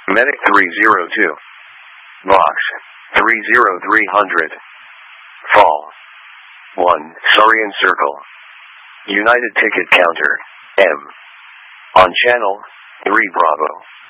Medic 302. Box 30300. Fall 1, Surian Circle. United Ticket Counter, M. On Channel 3 Bravo.